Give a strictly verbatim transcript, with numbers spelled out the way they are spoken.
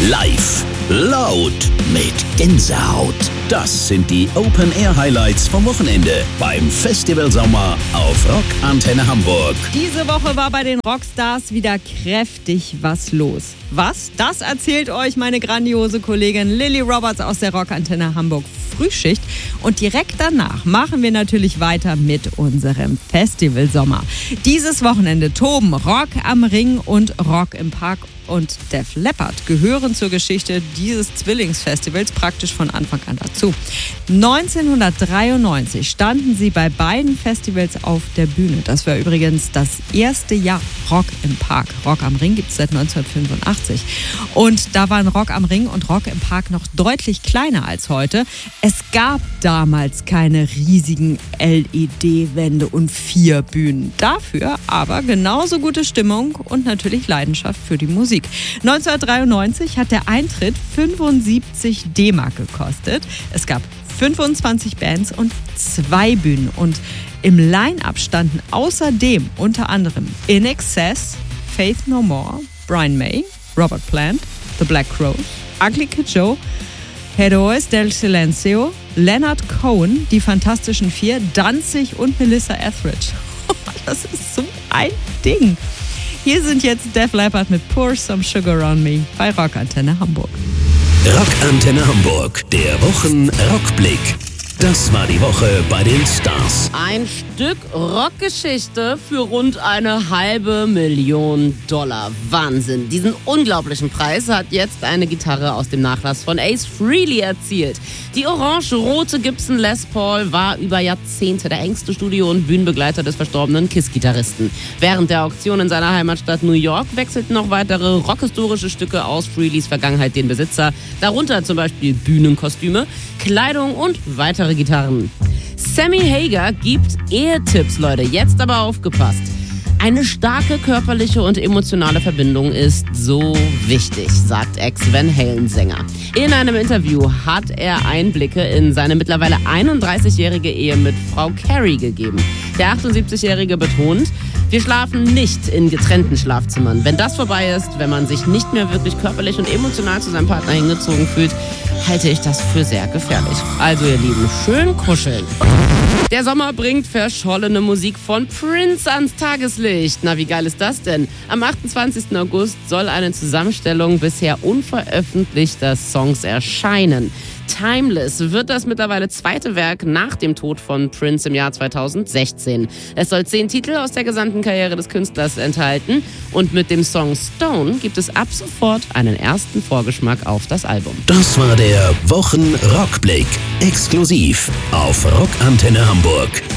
Live, laut, mit Gänsehaut. Das sind die Open-Air-Highlights vom Wochenende beim Festival Sommer auf Rock Antenne Hamburg. Diese Woche war bei den Rockstars wieder kräftig was los. Was? Das erzählt euch meine grandiose Kollegin Lily Roberts aus der Rock Antenne Hamburg Frühschicht. Und direkt danach machen wir natürlich weiter mit unserem Festival Sommer. Dieses Wochenende toben Rock am Ring und Rock im Park und Def Leppard gehören zur Geschichte dieses Zwillingsfestivals praktisch von Anfang an dazu. neunzehnhundertdreiundneunzig standen sie bei beiden Festivals auf der Bühne. Das war übrigens das erste Jahr Rock im Park. Rock am Ring gibt es seit neunzehnhundertfünfundachtzig. Und da waren Rock am Ring und Rock im Park noch deutlich kleiner als heute. Es gab damals keine riesigen L E D-Wände und vier Bühnen. Dafür aber genauso gute Stimmung und natürlich Leidenschaft für die Musik. neunzehnhundertdreiundneunzig hat der Eintritt fünfundsiebzig D-Mark gekostet. Es gab fünfundzwanzig Bands und zwei Bühnen. Und im Line-Up standen außerdem unter anderem In Excess, Faith No More, Brian May, Robert Plant, The Black Crowes, Ugly Kid Joe, Héroes del Silencio, Leonard Cohen, die Fantastischen Vier, Danzig und Melissa Etheridge. Das ist so ein Ding. Hier sind jetzt Def Leppard mit Pour Some Sugar on Me bei Rock Antenne Hamburg. Rock Antenne Hamburg, der Wochen-Rockblick. Das war die Woche bei den Stars. Ein Stück Rockgeschichte für rund eine halbe Million Dollar. Wahnsinn. Diesen unglaublichen Preis hat jetzt eine Gitarre aus dem Nachlass von Ace Frehley erzielt. Die orange-rote Gibson Les Paul war über Jahrzehnte der engste Studio- und Bühnenbegleiter des verstorbenen Kiss-Gitarristen. Während der Auktion in seiner Heimatstadt New York wechselten noch weitere rockhistorische Stücke aus Frehleys Vergangenheit den Besitzer. Darunter zum Beispiel Bühnenkostüme, Kleidung und weitere Gitarren. Sammy Hagar gibt Ehetipps, Leute. Jetzt aber aufgepasst. Eine starke körperliche und emotionale Verbindung ist so wichtig, sagt Ex-Van Halen-Sänger. In einem Interview hat er Einblicke in seine mittlerweile einunddreißigjährige Ehe mit Frau Carey gegeben. Der achtundsiebzigjährige betont, wir schlafen nicht in getrennten Schlafzimmern. Wenn das vorbei ist, wenn man sich nicht mehr wirklich körperlich und emotional zu seinem Partner hingezogen fühlt, halte ich das für sehr gefährlich. Also ihr Lieben, schön kuscheln. Der Sommer bringt verschollene Musik von Prince ans Tageslicht. Na, wie geil ist das denn? Am achtundzwanzigsten August soll eine Zusammenstellung bisher unveröffentlichter Songs erscheinen. Timeless wird das mittlerweile zweite Werk nach dem Tod von Prince im Jahr zweitausendsechzehn. Es soll zehn Titel aus der gesamten Karriere des Künstlers enthalten und mit dem Song Stone gibt es ab sofort einen ersten Vorgeschmack auf das Album. Das war der Wochen-Rockblick, exklusiv auf Rock Antenne Hamburg.